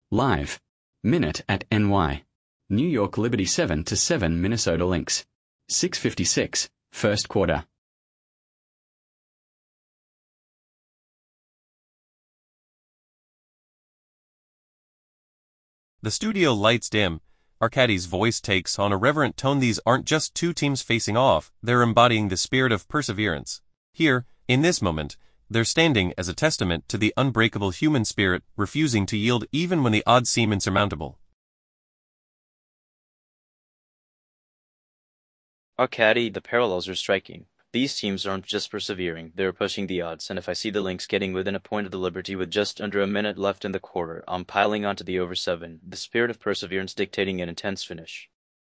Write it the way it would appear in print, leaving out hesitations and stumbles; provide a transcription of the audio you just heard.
Live. Minute at NY. New York Liberty 7-7 Minnesota Lynx. 6:56, first quarter. The studio lights dim. Arkadiy's voice takes on a reverent tone. These aren't just two teams facing off, they're embodying the spirit of perseverance. Here, in this moment, they're standing as a testament to the unbreakable human spirit, refusing to yield even when the odds seem insurmountable. Arkadiy, the parallels are striking. These teams aren't just persevering, they're pushing the odds, and if I see the Lynx getting within a point of the Liberty with just under a minute left in the quarter, I'm piling onto the over 7, the spirit of perseverance dictating an intense finish.